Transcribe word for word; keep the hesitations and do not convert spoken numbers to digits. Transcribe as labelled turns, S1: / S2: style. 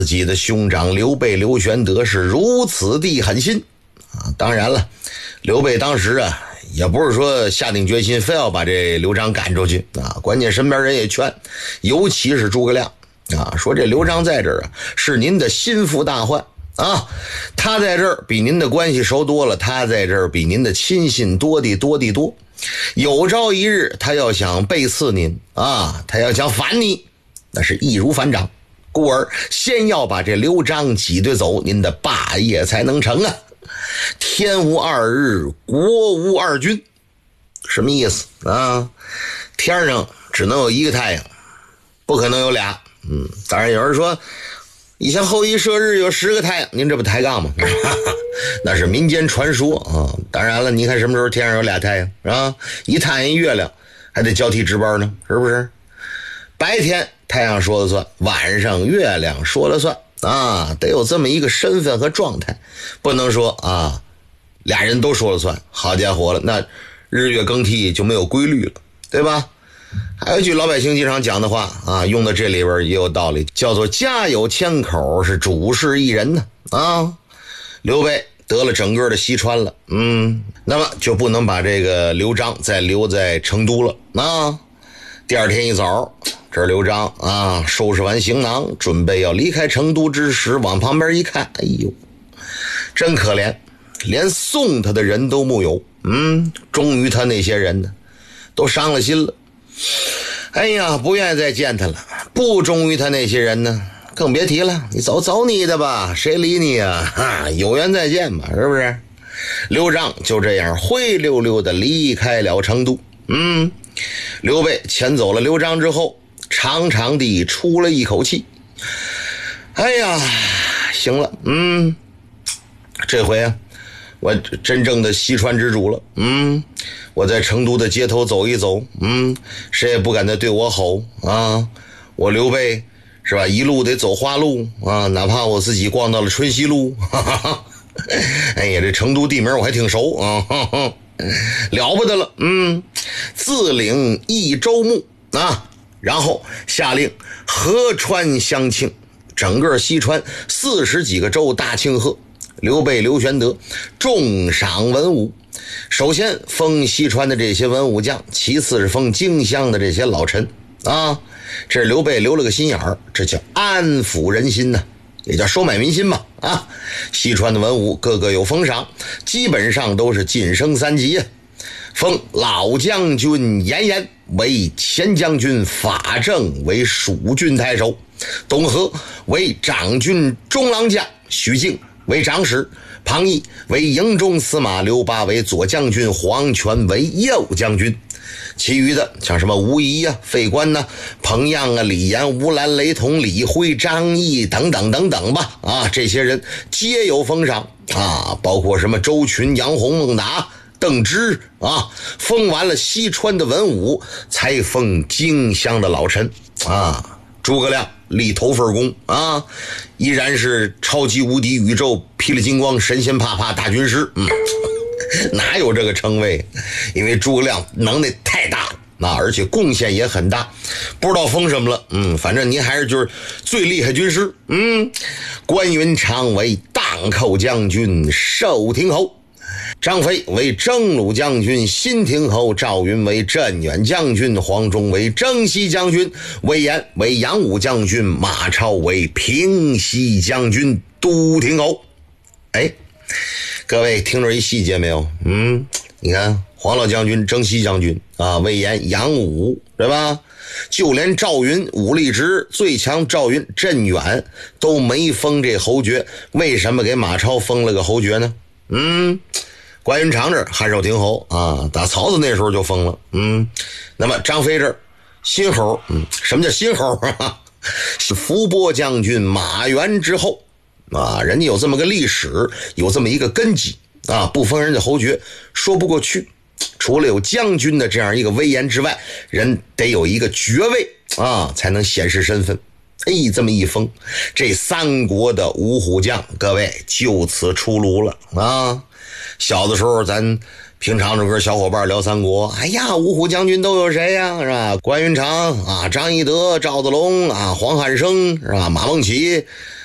S1: 自己的兄长刘备刘玄德是如此地狠心啊！当然了，刘备当时啊也不是说下定决心非要把这刘璋赶出去啊，关键身边人也劝，尤其是诸葛亮啊，说这刘璋在这儿啊是您的心腹大患啊，他在这儿比您的关系熟多了，他在这儿比您的亲信多的多的多，有朝一日他要想背刺您啊，他要想反你，那是易如反掌，故而先要把这刘璋挤兑走，您的霸业才能成啊。天无二日，国无二君，什么意思啊？天上只能有一个太阳，不可能有俩。嗯，当然有人说以前后羿射日有十个太阳，您这不抬杠吗？那是民间传说啊。当然了，你看什么时候天上有俩太阳啊？一太阳一月亮还得交替值班呢，是不是？白天太阳说了算，晚上月亮说了算啊，得有这么一个身份和状态，不能说啊俩人都说了算，好家伙了，那日月更替就没有规律了，对吧？还有一句老百姓经常讲的话啊，用到这里边也有道理，叫做家有千口，是主事一人呢啊。刘备得了整个的西川了，嗯，那么就不能把这个刘璋再留在成都了啊。第二天一早，这刘璋啊收拾完行囊，准备要离开成都之时，往旁边一看，哎呦，真可怜，连送他的人都木有。嗯，终于他那些人呢都伤了心了，哎呀，不愿意再见他了。不忠于他那些人呢更别提了，你走走你的吧，谁理你啊？哈，有缘再见吧，是不是？刘璋就这样灰溜溜的离开了成都。嗯，刘备遣走了刘璋之后，长长地出了一口气，哎呀，行了，嗯，这回啊我真正的西川之主了，嗯，我在成都的街头走一走，嗯，谁也不敢再对我吼啊，我刘备是吧，一路得走花路啊，哪怕我自己逛到了春熙路，哈哈哈，哎呀，这成都地名我还挺熟啊，哈哈，了不得了，嗯，自领益州牧啊，然后下令河川相庆，整个西川四十几个州大庆贺。刘备刘玄德重赏文武，首先封西川的这些文武将，其次是封荆襄的这些老臣啊。这是刘备留了个心眼儿，这叫安抚人心呢，也叫收买民心嘛啊。西川的文武个个有封赏，基本上都是晋升三级啊。封老将军严颜为前将军，法正为蜀郡太守，董和为长军中郎将，许靖为长史，庞毅为营中司马，刘巴为左将军，黄权为右将军。其余的像什么吴仪啊、费观呐、彭样啊、李严、吴兰、雷同、李辉、张毅等等等等吧啊，这些人皆有封赏啊，包括什么周群、杨洪、孟达、邓芝啊，封完了西川的文武，才封荆襄的老臣啊。诸葛亮立头份功啊，依然是超级无敌宇宙霹雳金光神仙怕怕大军师，嗯，哪有这个称谓？因为诸葛亮能耐太大了，那而且贡献也很大，不知道封什么了，嗯，反正您还是就是最厉害军师，嗯，关云长为荡寇将军，寿亭侯。张飞为征虏将军，新亭侯；赵云为镇远将军，黄忠为征西将军，魏延为扬武将军，马超为平西将军、都亭侯。哎，各位听着一细节没有？嗯，你看黄老将军征西将军啊，魏延扬武，对吧？就连赵云武力值最强，赵云镇远都没封这侯爵，为什么给马超封了个侯爵呢？嗯，关云长这儿汉寿亭侯啊，打曹操那时候就封了。嗯，那么张飞这儿新侯，嗯，什么叫新侯啊？是伏波将军马援之后啊，人家有这么个历史，有这么一个根基啊，不封人家侯爵说不过去。除了有将军的这样一个威严之外，人得有一个爵位啊，才能显示身份。哎，这么一封，这三国的五虎将，各位就此出炉了啊！小的时候咱平常就跟小伙伴聊三国，哎呀，五虎将军都有谁呀？是吧？关云长啊，张翼德、赵子龙啊，黄汉升是吧？马孟起